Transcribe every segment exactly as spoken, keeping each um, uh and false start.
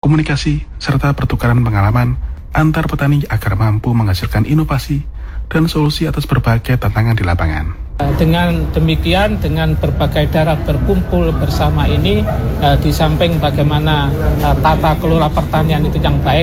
komunikasi, serta pertukaran pengalaman antar petani agar mampu menghasilkan inovasi dan solusi atas berbagai tantangan di lapangan. Dengan demikian, dengan berbagai daerah berkumpul bersama ini, eh, di samping bagaimana eh, tata kelola pertanian itu yang baik,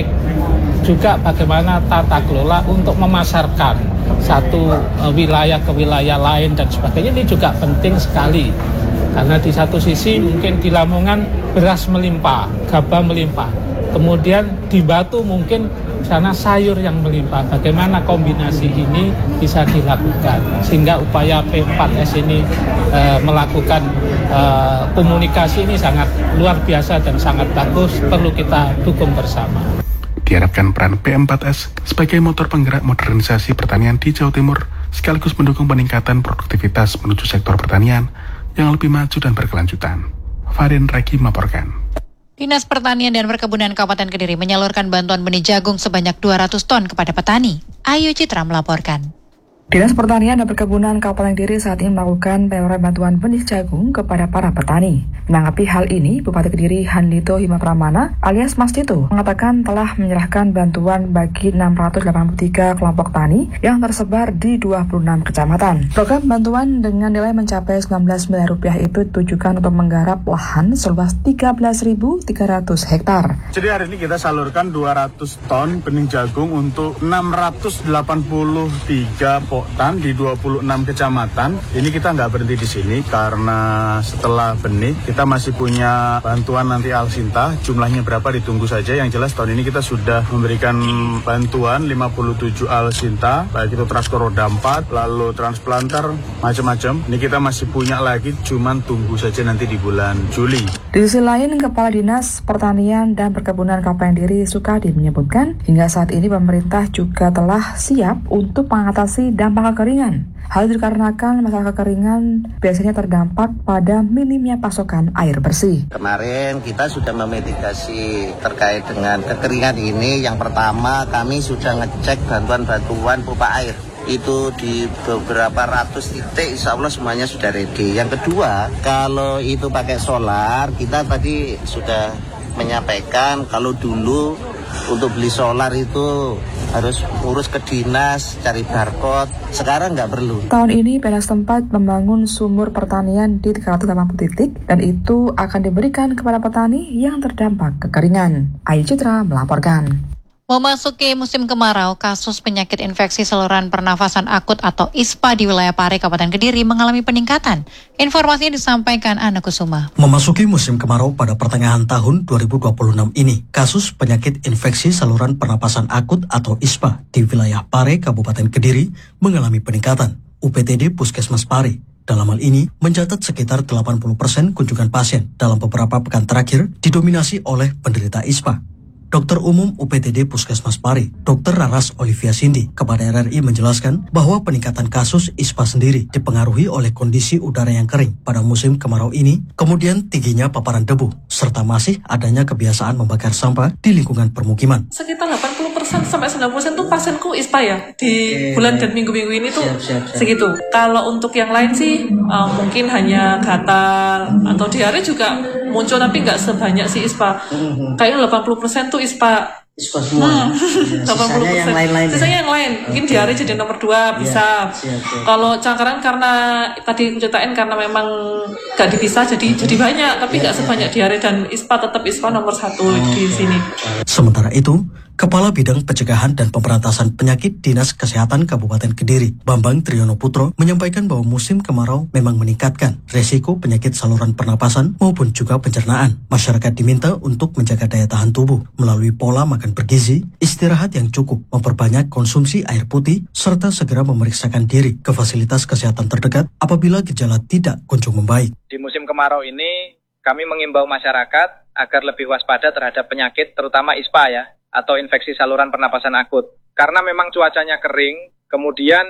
juga bagaimana tata kelola untuk memasarkan satu eh, wilayah ke wilayah lain dan sebagainya, ini juga penting sekali. Karena di satu sisi mungkin di Lamongan beras melimpah, gabah melimpah. Kemudian di Batu mungkin sana sayur yang melimpah. Bagaimana kombinasi ini bisa dilakukan sehingga upaya P empat S ini e, melakukan e, komunikasi ini sangat luar biasa dan sangat bagus, perlu kita dukung bersama. Diharapkan peran P empat S sebagai motor penggerak modernisasi pertanian di Jawa Timur sekaligus mendukung peningkatan produktivitas menuju sektor pertanian yang lebih maju dan berkelanjutan. Farin Raki melaporkan. Dinas Pertanian dan Perkebunan Kabupaten Kediri menyalurkan bantuan benih jagung sebanyak dua ratus ton kepada petani. Ayu Citra melaporkan. Dinas Pertanian dan Perkebunan Kabupaten Kediri saat ini melakukan penyaluran bantuan benih jagung kepada para petani. Menanggapi hal ini, Bupati Kediri Handito Hima Pramana alias Mas Tito mengatakan telah menyerahkan bantuan bagi enam ratus delapan puluh tiga kelompok tani yang tersebar di dua puluh enam kecamatan. Program bantuan dengan nilai mencapai sembilan belas miliar rupiah itu ditujukan untuk menggarap lahan seluas tiga belas ribu tiga ratus hektar. Jadi hari ini kita salurkan dua ratus ton benih jagung untuk enam ratus delapan puluh tiga tan di dua puluh enam kecamatan. Ini kita nggak berhenti di sini karena setelah benih kita masih punya bantuan nanti Alsinta. Jumlahnya berapa ditunggu saja. Yang jelas tahun ini kita sudah memberikan bantuan lima puluh tujuh Alsinta, baik itu Transkor Roda empat, lalu transplanter, macam-macam. Ini kita masih punya lagi, cuman tunggu saja nanti di bulan Juli. Di sisi lain, Kepala Dinas Pertanian dan Perkebunan Kabupaten Kediri Sukadi menyebutkan hingga saat ini pemerintah juga telah siap untuk mengatasi dampak kekeringan. Hal itu dikarenakan masalah kekeringan biasanya terdampak pada minimnya pasokan air bersih. Kemarin kita sudah memitigasi terkait dengan kekeringan ini. Yang pertama, kami sudah ngecek bantuan-bantuan pipa air. Itu di beberapa ratus titik, insya Allah semuanya sudah ready. Yang kedua, kalau itu pakai solar, kita tadi sudah menyampaikan kalau dulu untuk beli solar itu harus urus ke dinas, cari barcode. Sekarang nggak perlu. Tahun ini Pemda setempat membangun sumur pertanian di tiga ratus delapan puluh titik dan itu akan diberikan kepada petani yang terdampak kekeringan. Ayu Citra melaporkan. Memasuki musim kemarau, kasus penyakit infeksi saluran pernafasan akut atau I S P A di wilayah Pare, Kabupaten Kediri mengalami peningkatan. Informasinya disampaikan Ana Kusuma. Memasuki musim kemarau pada pertengahan tahun dua ribu dua puluh enam ini, kasus penyakit infeksi saluran pernapasan akut atau I S P A di wilayah Pare, Kabupaten Kediri mengalami peningkatan. U P T D Puskesmas Pare dalam hal ini mencatat sekitar delapan puluh persen kunjungan pasien dalam beberapa pekan terakhir didominasi oleh penderita I S P A. Dokter Umum U P T D Puskesmas Pare, Dokter Raras Olivia Cindy, kepada R R I menjelaskan bahwa peningkatan kasus I S P A sendiri dipengaruhi oleh kondisi udara yang kering pada musim kemarau ini, kemudian tingginya paparan debu, serta masih adanya kebiasaan membakar sampah di lingkungan permukiman. Sekitar delapan puluh persen sampai sembilan puluh persen tuh pasienku I S P A ya, di bulan dan minggu-minggu ini tuh siap, siap, siap. Segitu. Kalau untuk yang lain sih uh, mungkin hanya gatal atau diare juga muncul tapi nggak sebanyak si I S P A. Mm-hmm. Kayaknya delapan puluh persen tuh I S P A. I S P A semua. Hmm. Ya, sisanya yang lain-lain. Sisanya yang lain. Mungkin okay. Diare jadi nomor dua bisa. Ya, siap, siap. Kalau cangkaran karena tadi aku ceritain karena memang nggak dipisah jadi jadi banyak tapi nggak ya, sebanyak ya. Diare dan I S P A tetap I S P A nomor satu oh, di okay. sini. Sementara itu, Kepala Bidang Pencegahan dan Pemberantasan Penyakit Dinas Kesehatan Kabupaten Kediri, Bambang Triyono Putro, menyampaikan bahwa musim kemarau memang meningkatkan resiko penyakit saluran pernapasan maupun juga pencernaan. Masyarakat diminta untuk menjaga daya tahan tubuh melalui pola makan bergizi, istirahat yang cukup, memperbanyak konsumsi air putih, serta segera memeriksakan diri ke fasilitas kesehatan terdekat apabila gejala tidak kunjung membaik. Di musim kemarau ini, kami mengimbau masyarakat agar lebih waspada terhadap penyakit, terutama I S P A ya, atau infeksi saluran pernapasan akut. Karena memang cuacanya kering, kemudian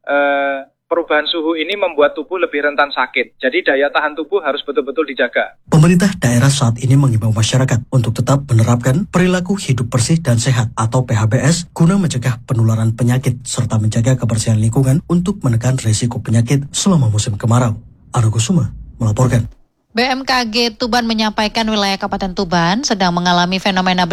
eh, perubahan suhu ini membuat tubuh lebih rentan sakit. Jadi daya tahan tubuh harus betul-betul dijaga. Pemerintah daerah saat ini mengimbau masyarakat untuk tetap menerapkan perilaku hidup bersih dan sehat atau P H B S guna mencegah penularan penyakit serta menjaga kebersihan lingkungan untuk menekan risiko penyakit selama musim kemarau. Argo Kusuma melaporkan. B M K G Tuban menyampaikan wilayah Kabupaten Tuban sedang mengalami fenomena